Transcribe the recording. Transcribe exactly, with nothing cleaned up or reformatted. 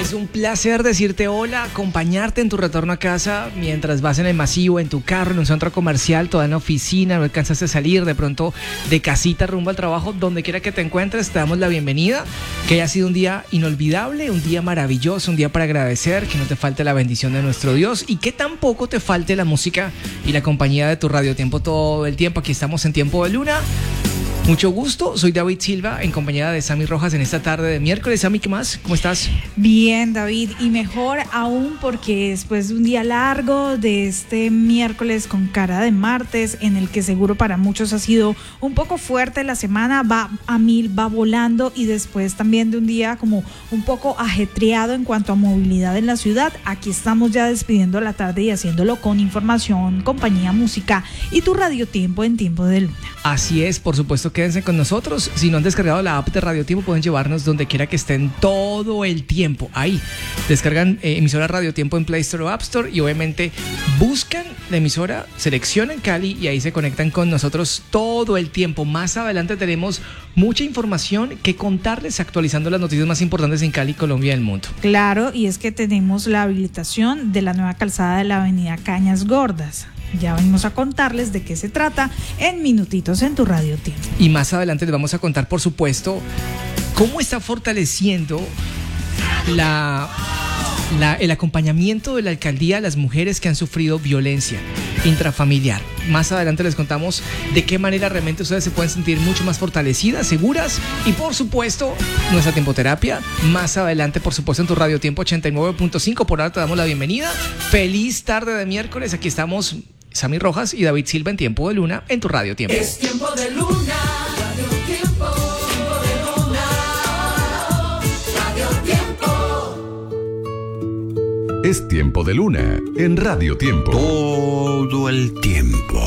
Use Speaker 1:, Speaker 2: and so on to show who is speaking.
Speaker 1: Es un placer decirte hola, acompañarte en tu retorno a casa mientras vas en el masivo, en tu carro, en un centro comercial, toda en la oficina, no alcanzaste a salir, de pronto de casita rumbo al trabajo, donde quiera que te encuentres, te damos la bienvenida. Que haya sido un día inolvidable, un día maravilloso, un día para agradecer, que no te falte la bendición de nuestro Dios y que tampoco te falte la música y la compañía de tu Radio Tiempo todo el tiempo. Aquí estamos en Tiempo de Luna. Mucho gusto, soy David Silva en compañía de Sammy Rojas en esta tarde de miércoles. Sammy, ¿qué más? ¿Cómo estás?
Speaker 2: Bien, David, y mejor aún porque después de un día largo de este miércoles con cara de martes, en el que seguro para muchos ha sido un poco fuerte la semana, va a mil, va volando, y después también de un día como un poco ajetreado en cuanto a movilidad en la ciudad, aquí estamos ya despidiendo la tarde y haciéndolo con información, compañía, música y tu Radio Tiempo en Tiempo de Luna.
Speaker 1: Así es, por supuesto, quédense con nosotros. Si no han descargado la app de Radio Tiempo, pueden llevarnos donde quiera que estén todo el tiempo. Ahí descargan eh, emisora Radio Tiempo en Play Store o App Store y obviamente buscan la emisora, seleccionan Cali y ahí se conectan con nosotros todo el tiempo. Más adelante tenemos mucha información que contarles, actualizando las noticias más importantes en Cali, Colombia y el mundo.
Speaker 2: Claro, y es que tenemos la habilitación de la nueva calzada de la avenida Cañas Gordas. Ya venimos a contarles de qué se trata en minutitos en tu Radio Tiempo.
Speaker 1: Y más adelante les vamos a contar, por supuesto, cómo está fortaleciendo la, la, el acompañamiento de la alcaldía a las mujeres que han sufrido violencia intrafamiliar. Más adelante les contamos de qué manera realmente ustedes se pueden sentir mucho más fortalecidas, seguras y, por supuesto, nuestra tempoterapia. Más adelante, por supuesto, en tu Radio Tiempo ochenta y nueve punto cinco. Por ahora te damos la bienvenida. Feliz tarde de miércoles. Aquí estamos Sammy Rojas y David Silva en Tiempo de Luna en tu Radio Tiempo.
Speaker 3: Es Tiempo de Luna, Radio Tiempo, Tiempo de Luna, Radio Tiempo.
Speaker 4: Es Tiempo de Luna en Radio Tiempo.
Speaker 5: Todo el tiempo.